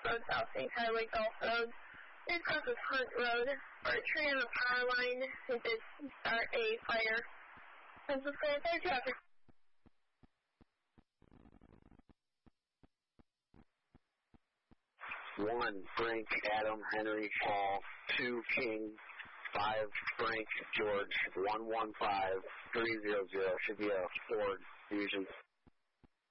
Road, South St. Highway, Gulf Road. This crosses Hunt Road, or a tree on the power line. It did start a fire. This is going to traffic. 1, Frank, Adam, Henry, Paul, 2, King, 5, Frank, George, 115-300. Should be a Ford Fusion.